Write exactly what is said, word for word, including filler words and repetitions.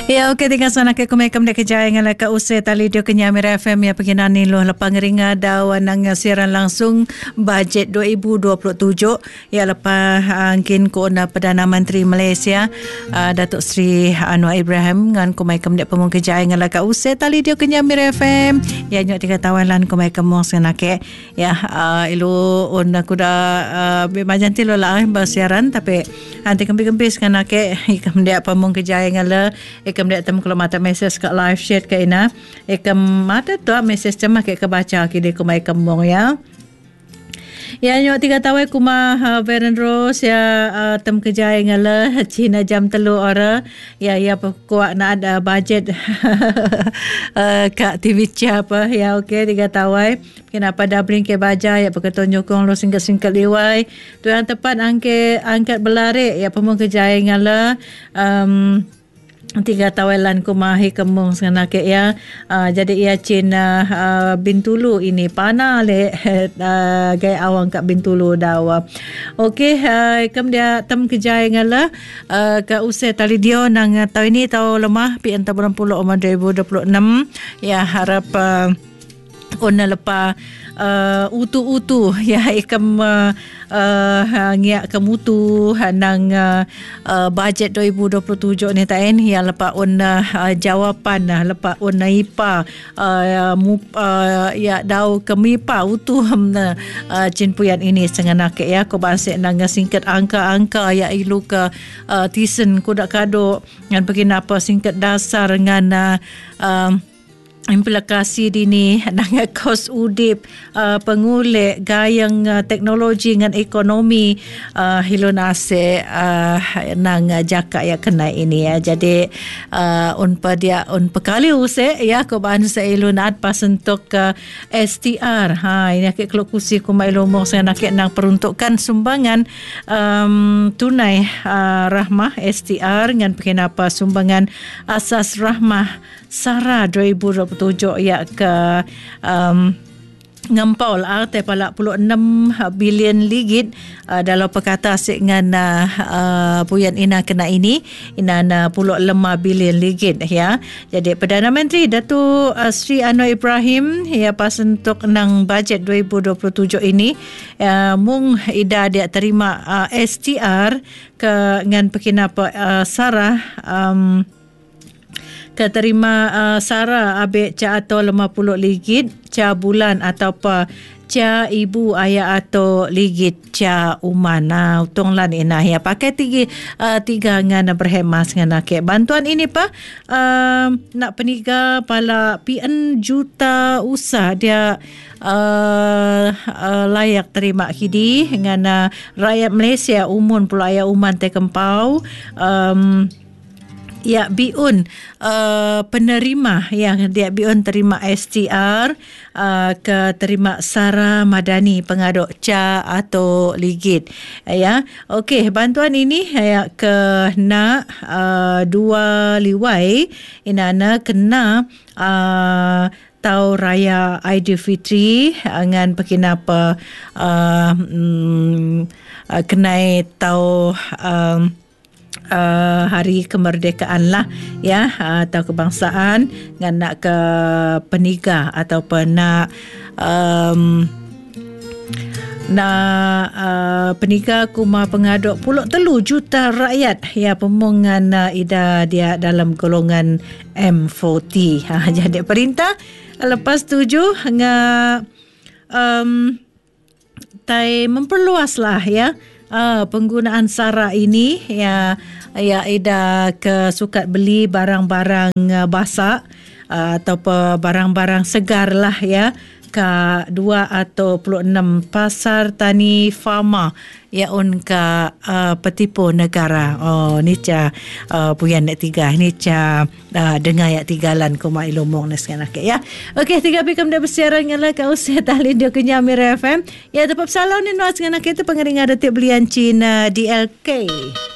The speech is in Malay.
Ya, okey, tinggal sana ke kumekam dek kejaya ngala ka use tali dio kenyamira F M ya penginani lo lepas ngeringa dawan nang siaran langsung bajet dua ribu dua puluh tujuh ya lepas angkin ko na Perdana Menteri Malaysia uh, Datuk Seri Anwar Ibrahim ngan kumekam dek pemung kejaya ngala ka use tali dio kenyamira F M ya nyok tiga tawalan kumekam mong sana ke ya uh, ilu on aku dah uh, bemajan ti lo lah bersiaran tapi anti kempi-kempis kan ke ikam dek pemung kejaya ngala ikam dek tem kalau mata mesej kat live chat ke ina ikam mata tu mesej cemah ke kebaca kini kumai kembong ya ya nyok tiga tawai kuma uh, Varen Rose ya uh, tem kejaya ngala Cina jam telu ora ya ya kuat nak ada bajet uh, kat T V C apa ya okey tiga tawai kenapa dah bring ke baja ya berkata nyokong lo singkat-singkat liwai tu yang tepat angke angkat belarik ya pemung kejaya ngala um, tiga tawalan kumahi kemung sana ke ya uh, jadi ia Cina uh, Bintulu ini pana le uh, gay awang kat Bintulu dawa okey uh, kem dia tem kejaya ngala uh, ka use tali dio nang tahu ini tahu lemah pi entah bulan puluh dua ribu dua puluh enam ya harap uh, ona lepa uh, utu-utu ya ikam uh, uh, ngiak kemutu nang uh, uh, bajet dua ribu dua puluh tujuh ni tain ya lepa ona uh, jawapan uh, lepa ona ipa uh, mu, uh, ya dau kemipa utu uh, cinpuyan ini senganak ya ko basik nang singkat angka-angka ya ilu ke uh, tisen kudak kado ngan beginapa singkat dasar ngan uh, um, implikasi dini nang kos udip uh, pengulik gayang uh, teknologi dengan ekonomi uh, hilun ase uh, nang uh, jaka ya kena ini ya jadi uh, un pa dia un pekali use ya ko ban sa ilun at pasentok uh, S T R ha ini ke klokusi ko mai lomo sa nak nang peruntukan sumbangan um, tunai uh, rahmah S T R dengan kenapa sumbangan asas rahmah Sara dua ribu dua puluh tujuh ya ke um, ngempau lah te palak puluh enam bilion ringgit uh, dalam perkata asyik dengan uh, uh, puyan ina kena ini ina na puluh lima bilion ringgit ya jadi Perdana Menteri Datuk uh, Seri Anwar Ibrahim ya pas untuk nang bajet dua ribu dua puluh tujuh ini uh, mung ida dia terima uh, S T R ke ngan pekinapa uh, Sarah um, keterima uh, Sarah abik ca atau lima puluh ringgit ca bulan atau apa ca ibu ayah atau ringgit ca uman nah utong lan ina ya pakai tiga uh, tiga ngana berhemas ngana ke bantuan ini pa uh, nak peniga pala P N juta usah dia Uh, uh, layak terima kidi dengan uh, rakyat Malaysia umun pula ayah uman te kempau um, ya biun uh, penerima yang dia biun terima S T R uh, ke terima Sarah Madani pengaduk ca atau ligit ya okey bantuan ini ya ke nak uh, dua liwai inana kena uh, tau raya Aidilfitri dengan pekinapa uh, mm, uh, kenai tau um, Uh, hari kemerdekaan lah ya atau kebangsaan dengan nak ke peniga ataupun nak um, nak uh, peniga kuma pengaduk puluh telu juta rakyat ya pemungan uh, ida dia dalam golongan M empat puluh ha, jadi perintah lepas tujuh dengan um, tai memperluas lah ya Uh, penggunaan Sara ini ya ya ida ke sukat beli barang-barang uh, basah uh, atau barang-barang segar lah ya ke dua atau puluh enam pasar tani farma ya un ka uh, petipu negara oh ni ca uh, puyan nak tiga ni ca uh, dengar ya tigalan ko mai lomong nas kan ya okey tiga pikam dah bersiaran ngala ka usia tahlil dia kenyamira F M ya tetap salau ni nuas ngana kita pengeringan detik belian Cina D L K.